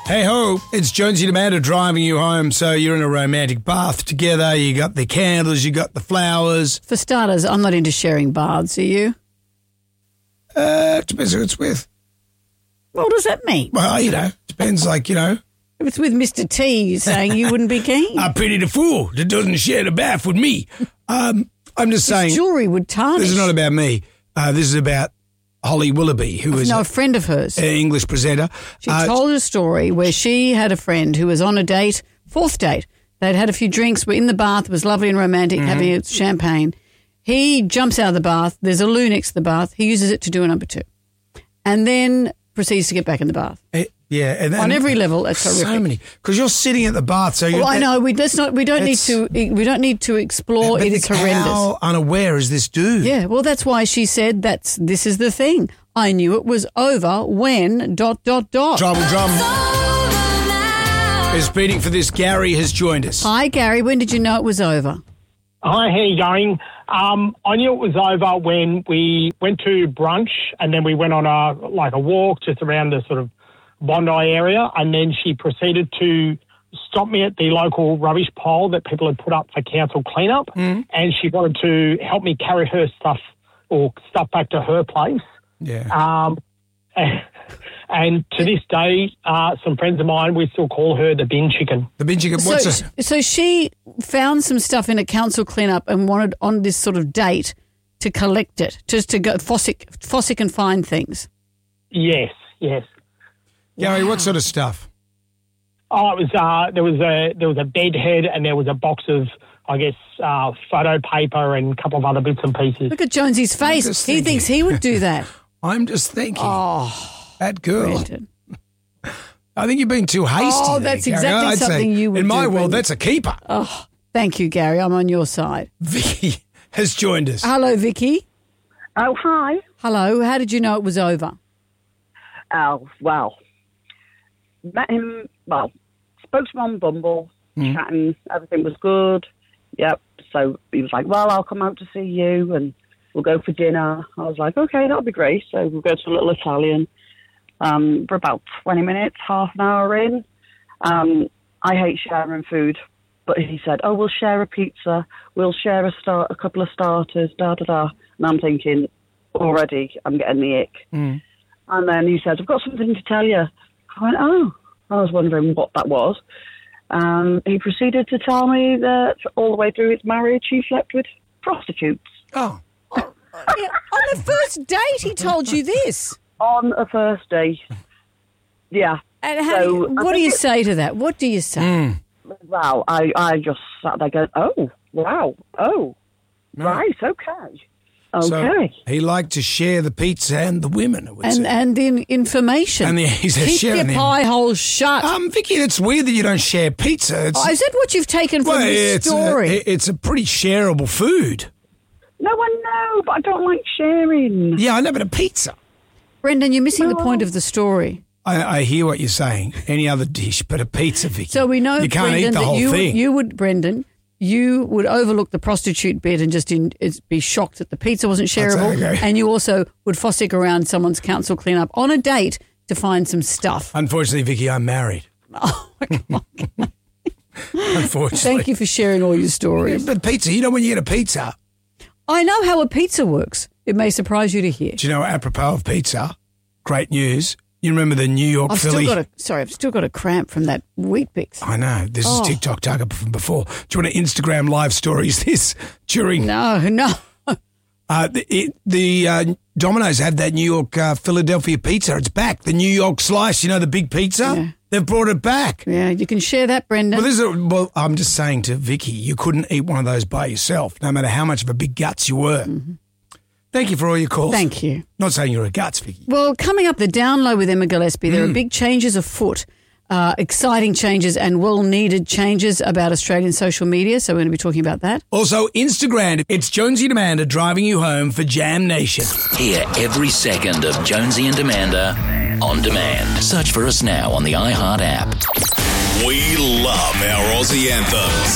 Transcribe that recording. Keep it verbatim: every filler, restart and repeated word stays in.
Hey ho, it's Jonesy and Amanda driving you home. So you're in a romantic bath together. You got the candles, you got the flowers. For starters, I'm not into sharing baths, are you? Uh, depends who it's with. What does that mean? Well, you know, depends like, you know. If it's with Mister T, you're saying you wouldn't be keen. I pity the fool that doesn't share the bath with me. Um, I'm just His saying. jewellery would tarnish. This is not about me. Uh, this is about Holly Willoughby, who is no, a friend of hers. an English presenter. She Uh, told a story where she had a friend who was on a date, fourth date. They'd had a few drinks, were in the bath, it was lovely and romantic, Mm-hmm. having a champagne. He jumps out of the bath. There's a loo next to the bath. He uses it to do a number two. And then proceeds to get back in the bath. eh, yeah, and then, On every level, that's so horrific. many because you're sitting at the bath. So you're, Well, I know. We let's not. We don't need It's- to. We don't need to explore. But It is the- horrendous. How unaware is this dude? Yeah. Well, that's why she said that's. This is the thing. I knew it was over when dot dot dot. Trouble drum is beating for this. Gary has joined us. Hi, Gary. When did you know it was over? Hi, how you going? Um, I knew it was over when we went to brunch and then we went on a like a walk just around the sort of Bondi area, and then she proceeded to stop me at the local rubbish pile that people had put up for council cleanup, Mm. and she wanted to help me carry her stuff or stuff back to her place. Yeah. Um, and to this day, uh, some friends of mine, we still call her the bin chicken. The bin chicken. What's so, a, so she found some stuff in a council cleanup and wanted on this sort of date to collect it, just to go fossick, fossick and find things. Yes, yes. Gary, what sort of stuff? Oh, it was uh, there was a there was a bed head and there was a box of I guess uh, photo paper and a couple of other bits and pieces. Look at Jonesy's face. just He thinking. thinks he would do that. I'm just thinking. Oh, that girl. Brendan. I think you've been too hasty. Oh, there, that's Gary. exactly I'd say, something you would in my do, world, Brendan. that's a keeper. Oh, thank you, Gary. I'm on your side. Vicky has joined us. Hello, Vicky. Oh, hi. Hello. How did you know it was over? Oh, well. Met him, well, spoke to him on Bumble, chatting, everything was good. Yep. So he was like, well, I'll come out to see you and we'll go for dinner. I was like, okay, that'll be great. So we'll go to a little Italian. Um, for about twenty minutes, half an hour in. Um, I hate sharing food, but he said, oh, we'll share a pizza. We'll share a start, a couple of starters, da, da, da. And I'm thinking, already, I'm getting the ick. Mm. And then he said, I've got something to tell you. I went, oh. I was wondering what that was. Um, he proceeded to tell me that all the way through his marriage, he slept with prostitutes. Oh. Yeah, on the first date, he told you this. On a first date. Yeah. And how So, do you, I what do think you it- say to that? What do you say? Mm. Wow. I, I just sat there going, oh, wow. Oh, right. Okay. Okay. So he liked to share the pizza and the women, I would And say. and the information. And the- he said Keep sharing your them. pie hole shut. Um, Vicky, it's weird that you don't share pizza. It's, oh, is that what you've taken from well, this it's story? A, it's a pretty shareable food. No, I know, but I don't like sharing. Yeah, I know, but a pizza. Brendan, you're missing the point of the story. I, I hear what you're saying. Any other dish, but a pizza, Vicky. So we know, you can't Brendan, eat the that whole you, thing. you would, Brendan, you would overlook the prostitute bit and just in, it's- be shocked that the pizza wasn't shareable. okay. And you also would fossick around someone's council cleanup on a date to find some stuff. Unfortunately, Vicky, I'm married. Oh, Unfortunately. thank you for sharing all your stories. But pizza, you know when you get a pizza, I know how a pizza works. It may surprise you to hear. do you know, apropos of pizza, great news. You remember the New York I've Philly? still got a sorry, I've still got a cramp from that wheat bix. I know. This Oh. is TikTok Tugger from before. Do you want to Instagram live stories this during No, no. uh, the, it, the uh, Domino's had that New York uh, Philadelphia pizza. It's back. The New York slice, you know, the big pizza. Yeah. They've brought it back. Yeah, you can share that, Brendan. Well, this is a, well, I'm just saying to Vicky, you couldn't eat one of those by yourself, no matter how much of a big guts you were. Mm-hmm. Thank you for all your calls. Thank you. Not saying you're a guts, Vicky. Well, coming up, the down low with Emma Gillespie, Mm. there are big changes afoot, uh, exciting changes and well-needed changes about Australian social media, so we're going to be talking about that. Also, Instagram, it's Jonesy and Amanda driving you home for Jam Nation. Hear every second of Jonesy and Amanda on demand. Search for us now on the iHeart app. We love our Aussie anthems.